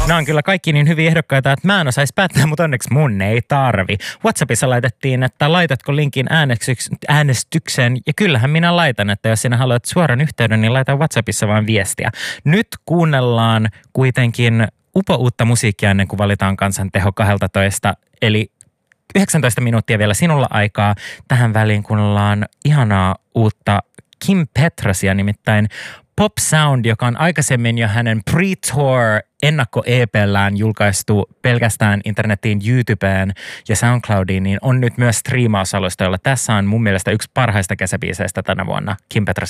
Nämä on kyllä kaikki niin hyviä ehdokkaita, että mä en osaisi päättää, mutta onneksi mun ei tarvi. WhatsAppissa laitettiin, että laitatko linkin äänestykseen, ja kyllähän minä laitan, että jos sinä haluat suoran yhteyden, niin laita WhatsAppissa vaan viestiä. Nyt kuunnellaan kuitenkin uutta musiikkia ennen kuin valitaan kansan teho 12, eli 19 minuuttia vielä sinulla aikaa. Tähän väliin kuunnellaan ihanaa uutta Kim Petrasia, nimittäin Pop Sound, joka on aikaisemmin jo hänen Pre-Tour ennakko-EP:llään julkaistu pelkästään internetiin, YouTubeen ja SoundCloudiin, niin on nyt myös striimausalustoilla. Tässä on mun mielestä yksi parhaista kesäbiiseistä tänä vuonna, Kim Petras